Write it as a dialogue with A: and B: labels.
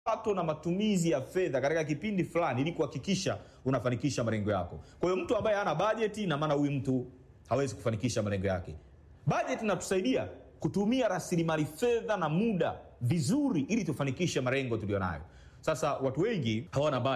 A: pato na matumizi ya fedha katika kipindi fulani ili kuhakikisha unafanikisha malengo yako. Kwa hiyo mtu ambaye hana bajeti, na maana huyu mtu hawezi kufanikisha malengo yake. Bajeti inatusaidia kutumia rasilimali fedha na muda vizuri ili tufanikishe malengo tulionayo. Sasa watu wengi hawana bajeti.